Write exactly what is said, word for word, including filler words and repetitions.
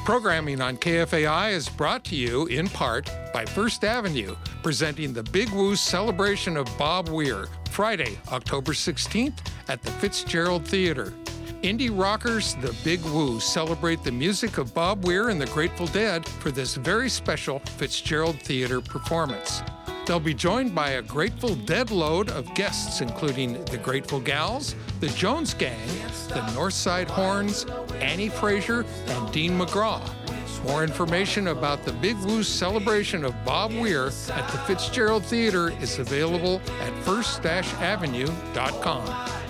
Programming on K F A I is brought to you in part by First Avenue, presenting the Big Woo celebration of Bob Weir, Friday, October sixteenth at the Fitzgerald Theater. Indie rockers, the Big Woo, celebrate the music of Bob Weir and the Grateful Dead for this very special Fitzgerald Theater performance. They'll be joined by a Grateful Dead load of guests, including the Grateful Gals, the Jones Gang, the Northside Horns, Annie Fraser, and Dean McGraw. More information about the Big Woo celebration of Bob Weir at the Fitzgerald Theater is available at first avenue dot com.